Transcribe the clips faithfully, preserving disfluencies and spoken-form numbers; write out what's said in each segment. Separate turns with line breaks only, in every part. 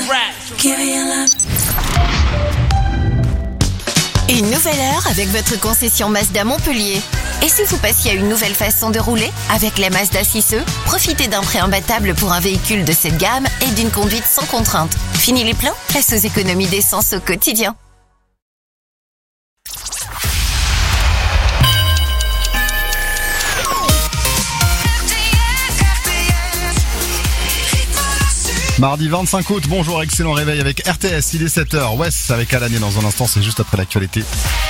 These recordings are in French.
Une nouvelle heure avec votre concession Mazda Montpellier. Et si vous passiez à une nouvelle façon de rouler? Avec la Mazda six E, profitez d'un prêt imbattable pour un véhicule de cette gamme et d'une conduite sans contrainte. Fini les plans? Place aux économies d'essence au quotidien.
Mardi vingt-cinq août, bonjour, excellent réveil avec R T S, il est sept heures. Wes avec Alanier dans un instant, c'est juste après l'actualité.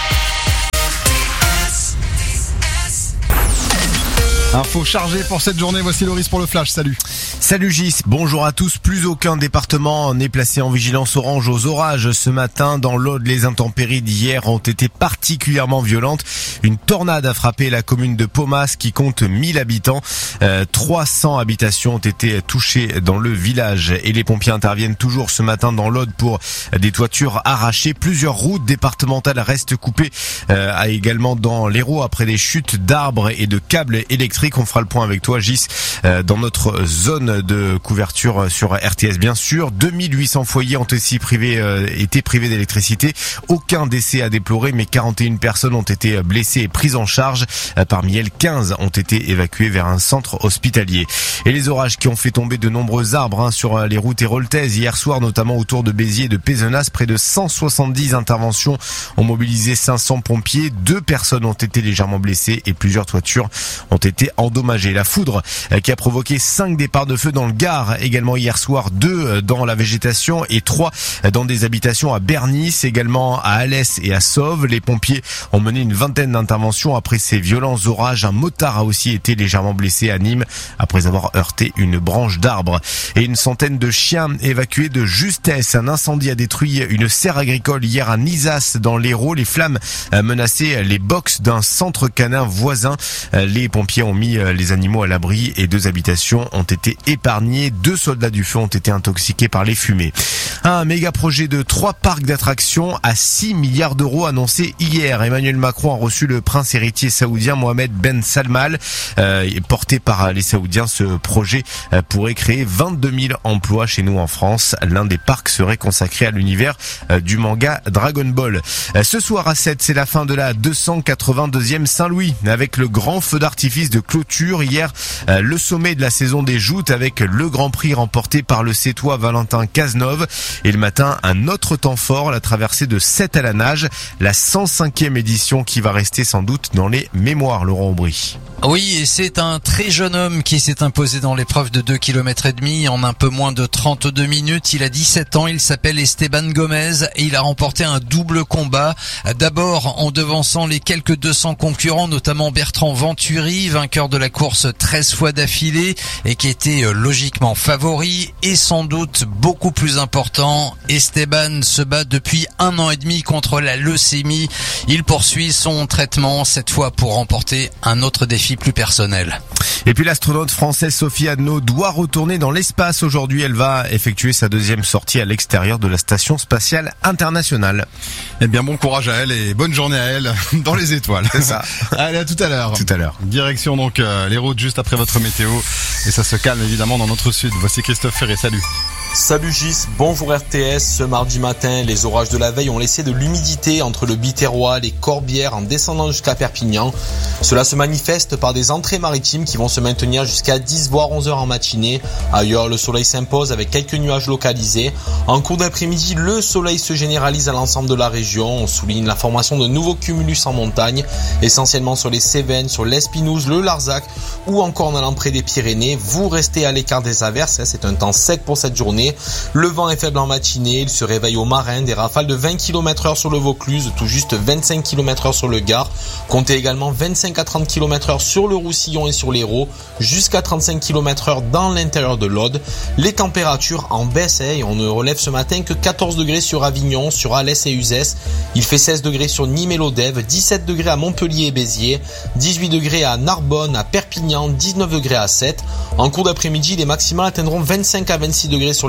Info chargée pour cette journée, voici Loris pour le Flash, salut.
Salut Gis, bonjour à tous. Plus aucun département n'est placé en vigilance orange aux orages ce matin. Dans l'Aude, les intempéries d'hier ont été particulièrement violentes. Une tornade a frappé la commune de Paumas qui compte mille habitants. Euh, trois cents habitations ont été touchées dans le village et les pompiers interviennent toujours ce matin dans l'Aude pour des toitures arrachées. Plusieurs routes départementales restent coupées euh, également dans l'Hérault après des chutes d'arbres et de câbles électriques. On fera le point avec toi Gis euh, dans notre zone de couverture sur R T S bien sûr. deux mille huit cents foyers ont aussi privé, euh, été privés d'électricité. Aucun décès à déplorer, mais quarante et une personnes ont été blessées et prises en charge. Euh, parmi elles, quinze ont été évacuées vers un centre hospitalier. Et les orages qui ont fait tomber de nombreux arbres hein, sur les routes héroltaises hier soir, notamment autour de Béziers et de Pézenas. Près de cent soixante-dix interventions ont mobilisé cinq cents pompiers. Deux personnes ont été légèrement blessées et plusieurs toitures ont été endommagées. La foudre euh, qui a provoqué cinq départs de feu dans le Gard également hier soir, deux dans la végétation et trois dans des habitations à Bernis, également à Alès et à Sauve. Les pompiers ont mené une vingtaine d'interventions après ces violents orages. Un motard a aussi été légèrement blessé à Nîmes après avoir heurté une branche d'arbre. Et une centaine de chiens évacués de justesse. Un incendie a détruit une serre agricole hier à Nizas dans l'Hérault. Les flammes menaçaient les box d'un centre canin voisin. Les pompiers ont mis les animaux à l'abri et deux habitations ont été épargnés. Deux soldats du feu ont été intoxiqués par les fumées. Un méga projet de trois parcs d'attractions à six milliards d'euros annoncé hier. Emmanuel Macron a reçu le prince héritier saoudien Mohamed Ben Salman. Euh, porté par les Saoudiens, ce projet euh, pourrait créer vingt-deux mille emplois chez nous en France. L'un des parcs serait consacré à l'univers euh, du manga Dragon Ball. Euh, ce soir à sept, c'est la fin de la deux cent quatre-vingt-deuxième Saint-Louis avec le grand feu d'artifice de clôture. Hier, euh, le sommet de la saison des joutes avec le Grand Prix remporté par le Sétois Valentin Cazenove. Et le matin, un autre temps fort, la traversée de Sète à la nage, la cent cinquième édition qui va rester sans doute dans les mémoires, Laurent Aubry.
Oui, et c'est un très jeune homme qui s'est imposé dans l'épreuve de deux kilomètres et demi en un peu moins de trente-deux minutes. Il a dix-sept ans, il s'appelle Esteban Gomez et il a remporté un double combat. D'abord en devançant les quelques deux cents concurrents, notamment Bertrand Venturi, vainqueur de la course treize fois d'affilée et qui était logiquement favori. Et sans doute beaucoup plus important, Esteban se bat depuis un an et demi contre la leucémie. Il poursuit son traitement, cette fois pour remporter un autre défi plus personnel.
Et puis l'astronaute française Sophie Adno doit retourner dans l'espace. Aujourd'hui, elle va effectuer sa deuxième sortie à l'extérieur de la Station Spatiale Internationale.
Eh bien, bon courage à elle et bonne journée à elle dans les étoiles.
C'est ça.
Allez, à tout à l'heure.
Tout à l'heure.
Direction donc euh, les routes juste après votre météo. Et ça se calme évidemment dans notre sud. Voici Christophe Ferré, salut.
Salut Gis, bonjour R T S. Ce mardi matin, les orages de la veille ont laissé de l'humidité entre le Biterrois, les Corbières en descendant jusqu'à Perpignan. Cela se manifeste par des entrées maritimes qui vont se maintenir jusqu'à dix voire onze heures en matinée. Ailleurs, le soleil s'impose avec quelques nuages localisés. En cours d'après-midi, le soleil se généralise à l'ensemble de la région. On souligne la formation de nouveaux cumulus en montagne, essentiellement sur les Cévennes, sur l'Espinouse, le Larzac ou encore en allant près des Pyrénées. Vous restez à l'écart des averses, c'est un temps sec pour cette journée. Le vent est faible en matinée, il se réveille au marin, des rafales de vingt kilomètres heure sur le Vaucluse, tout juste vingt-cinq kilomètres heure sur le Gard. Comptez également vingt-cinq à trente kilomètres heure sur le Roussillon et sur l'Hérault, jusqu'à trente-cinq kilomètres heure dans l'intérieur de l'Aude. Les températures en baisse, et on ne relève ce matin que quatorze degrés sur Avignon, sur Alès et Uzès. Il fait seize degrés sur Nîmes et Lodève, dix-sept degrés à Montpellier et Béziers, dix-huit degrés à Narbonne, à Perpignan, dix-neuf degrés à Sète. En cours d'après-midi, les maximales atteindront vingt-cinq à vingt-six degrés sur les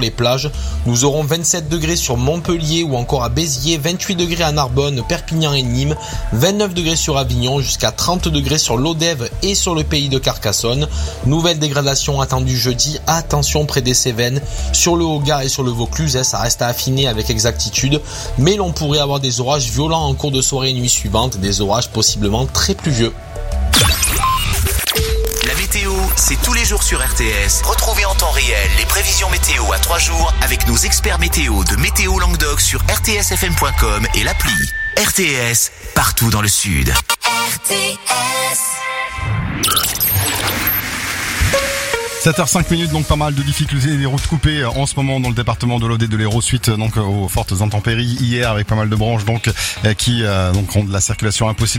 les plages. Nous aurons vingt-sept degrés sur Montpellier ou encore à Béziers, vingt-huit degrés à Narbonne, Perpignan et Nîmes, vingt-neuf degrés sur Avignon, jusqu'à trente degrés sur l'Odève et sur le pays de Carcassonne. Nouvelle dégradation attendue jeudi, attention près des Cévennes, sur le Haut-Gard et sur le Vaucluse, ça reste à affiner avec exactitude, mais l'on pourrait avoir des orages violents en cours de soirée et nuit suivante, des orages possiblement très pluvieux.
La météo, c'est tous les jours sur R T S. Retrouvez en temps réel les prévisions météo à trois jours avec nos experts météo de Météo Languedoc sur r t s f m point com et l'appli. R T S, partout dans le sud.
R T S.
sept heures cinq minutes, donc pas mal de difficultés, des routes coupées en ce moment dans le département de l'Aude et de l'Hérault suite donc aux fortes intempéries hier avec pas mal de branches donc qui euh, donc ont de la circulation impossible.